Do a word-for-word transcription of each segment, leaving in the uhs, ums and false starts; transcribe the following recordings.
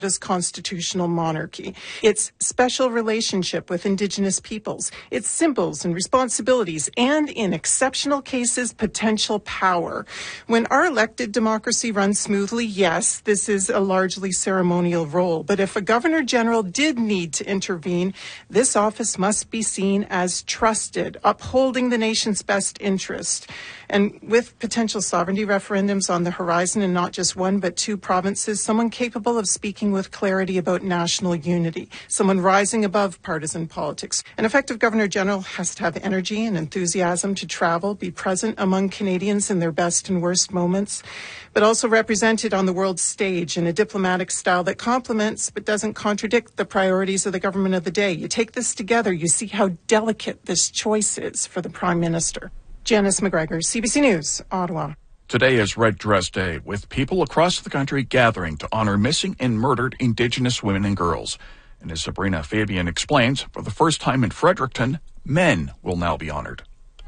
Canada's constitutional monarchy, its special relationship with Indigenous peoples, its symbols and responsibilities, and in exceptional cases, potential power. When our elected democracy runs smoothly, yes, this is a largely ceremonial role. But if a Governor General did need to intervene, this office must be seen as trusted, upholding the nation's best interest. And with potential sovereignty referendums on the horizon in not just one but two provinces, someone capable of speaking with clarity about national unity, someone rising above partisan politics. An effective Governor General has to have energy and enthusiasm to travel, be present among Canadians in their best and worst moments, but also represented on the world stage in a diplomatic style that complements but doesn't contradict the priorities of the government of the day. You take this together, you see how delicate this choice is for the Prime Minister. Janice McGregor, C B C News, Ottawa. Today is Red Dress Day, with people across the country gathering to honor missing and murdered Indigenous women and girls. And as Sabrina Fabian explains, for the first time in Fredericton, men will now be honored.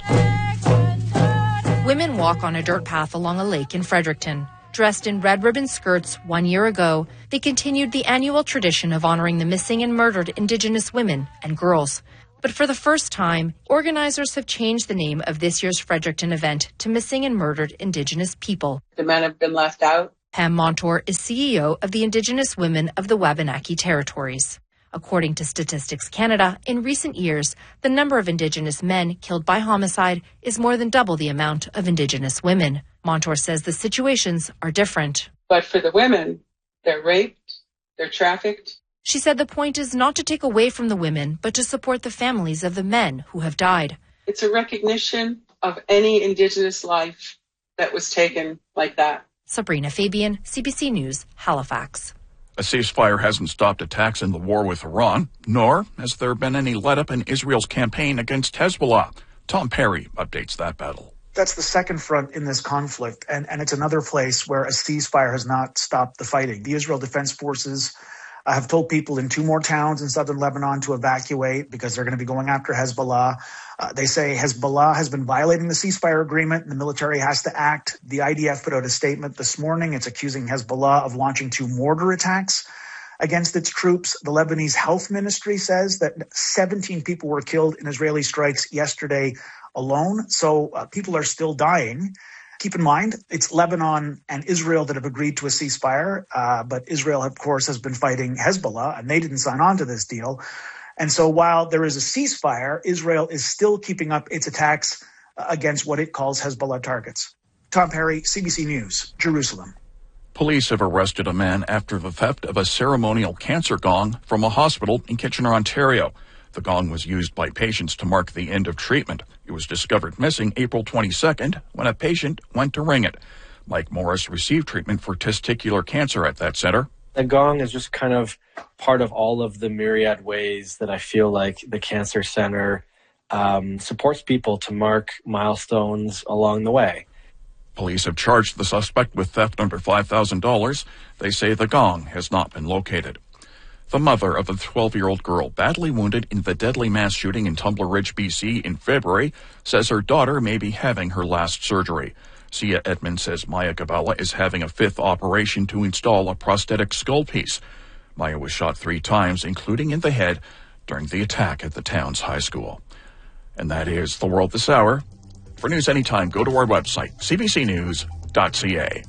Women walk on a dirt path along a lake in Fredericton. Dressed in red ribbon skirts one year ago, they continued the annual tradition of honoring the missing and murdered Indigenous women and girls. But for the first time, organizers have changed the name of this year's Fredericton event to Missing and Murdered Indigenous People. The men have been left out. Pam Montour is C E O of the Indigenous Women of the Wabanaki Territories. According to Statistics Canada, in recent years, the number of Indigenous men killed by homicide is more than double the amount of Indigenous women. Montour says the situations are different. But for the women, they're raped, they're trafficked. She said the point is not to take away from the women, but to support the families of the men who have died. It's a recognition of any Indigenous life that was taken like that. Sabrina Fabian, C B C News, Halifax. A ceasefire hasn't stopped attacks in the war with Iran, nor has there been any let-up in Israel's campaign against Hezbollah. Tom Perry updates that battle. That's the second front in this conflict, and, and it's another place where a ceasefire has not stopped the fighting. The Israel Defense Forces I have told people in two more towns in southern Lebanon to evacuate because they're going to be going after Hezbollah. Uh, they say Hezbollah has been violating the ceasefire agreement and the military has to act. The I D F put out a statement this morning. It's accusing Hezbollah of launching two mortar attacks against its troops. The Lebanese Health Ministry says that seventeen people were killed in Israeli strikes yesterday alone. So uh, people are still dying. Keep in mind, it's Lebanon and Israel that have agreed to a ceasefire, uh, but Israel, of course, has been fighting Hezbollah, and they didn't sign on to this deal. And so while there is a ceasefire, Israel is still keeping up its attacks uh, against what it calls Hezbollah targets. Tom Perry, C B C News, Jerusalem. Police have arrested a man after the theft of a ceremonial cancer gong from a hospital in Kitchener, Ontario. The gong was used by patients to mark the end of treatment. It was discovered missing April twenty-second when a patient went to ring it. Mike Morris received treatment for testicular cancer at that center. The gong is just kind of part of all of the myriad ways that I feel like the Cancer Center um, supports people to mark milestones along the way. Police have charged the suspect with theft under five thousand dollars. They say the gong has not been located. The mother of a twelve-year-old girl badly wounded in the deadly mass shooting in Tumbler Ridge, B C in February says her daughter may be having her last surgery. Sia Edmond says Maya Gabala is having a fifth operation to install a prosthetic skull piece. Maya was shot three times, including in the head, during the attack at the town's high school. And that is The World This Hour. For news anytime, go to our website, c b c news dot c a.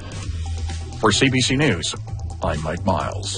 For C B C News, I'm Mike Miles.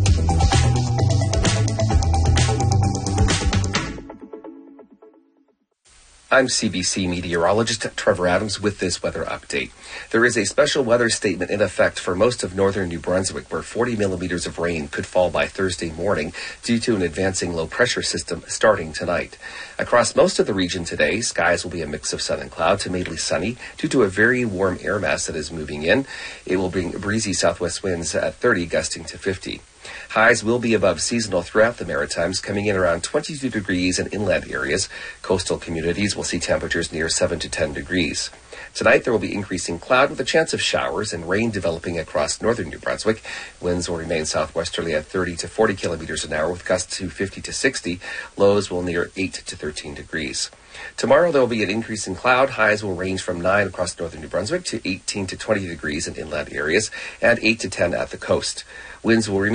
I'm C B C meteorologist Trevor Adams with this weather update. There is a special weather statement in effect for most of northern New Brunswick, where forty millimeters of rain could fall by Thursday morning due to an advancing low-pressure system starting tonight. Across most of the region today, skies will be a mix of sun and cloud to mainly sunny due to a very warm air mass that is moving in. It will bring breezy southwest winds at thirty, gusting to fifty. Highs will be above seasonal throughout the Maritimes, coming in around twenty-two degrees in inland areas. Coastal communities will see temperatures near seven to ten degrees. Tonight, there will be increasing cloud with a chance of showers and rain developing across northern New Brunswick. Winds will remain southwesterly at thirty to forty kilometers an hour with gusts to fifty to sixty. Lows will near eight to thirteen degrees. Tomorrow, there will be an increase in cloud. Highs will range from nine across northern New Brunswick to eighteen to twenty degrees in inland areas and eight to ten at the coast. Winds will remain